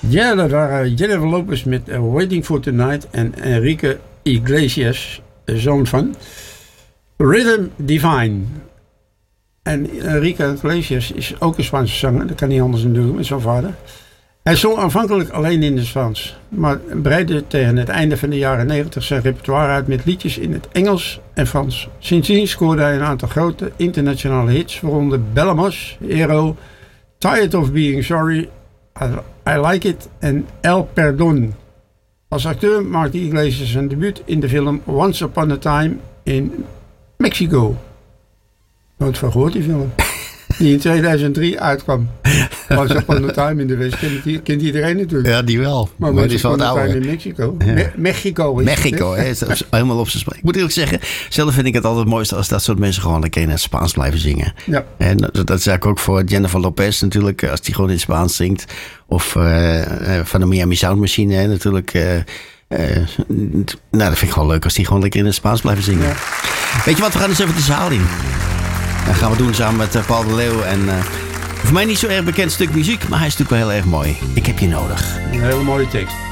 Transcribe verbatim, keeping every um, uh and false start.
Ja, dat waren Jennifer Lopez met uh, Waiting for Tonight en Enrique Iglesias, zoon van Rhythm Divine. En Enrique Iglesias is ook een Spaanse zanger, dat kan niet anders dan doen met zijn vader. Hij zong aanvankelijk alleen in het Spaans, maar breidde tegen het einde van de jaren negentig zijn repertoire uit met liedjes in het Engels en Frans. Sindsdien scoorde hij een aantal grote internationale hits, waaronder Bellamos, Hero, Tired of Being Sorry, I, I Like It en El Perdón. Als acteur maakte Iglesias zijn debuut in de film Once Upon a Time in Mexico. Nooit van gehoord, die film. Die in tweeduizend drie uitkwam. Once Upon a Time in de West. Kent, kent iedereen natuurlijk. Ja, die wel. Maar, maar die is wel wat ouder. In Mexico. Ja. Me- Mexico. Is Mexico, hè. Is helemaal op zijn spreek. Ik moet eerlijk zeggen, zelf vind ik het altijd het mooiste als dat soort mensen gewoon lekker in het Spaans blijven zingen. Ja. En dat, dat is eigenlijk ook voor Jennifer Lopez natuurlijk, als die gewoon in het Spaans zingt. Of uh, van de Miami Sound Machine, hè, natuurlijk. Uh, Uh, nou, dat vind ik gewoon leuk als die gewoon lekker in het Spaans blijven zingen. Ja. Weet je wat, we gaan eens even de zaal in. Dat gaan we doen samen met uh, Paul de Leeuw. En uh, voor mij niet zo erg bekend stuk muziek, maar hij is natuurlijk wel heel erg mooi. Ik heb je nodig. Een hele mooie tekst.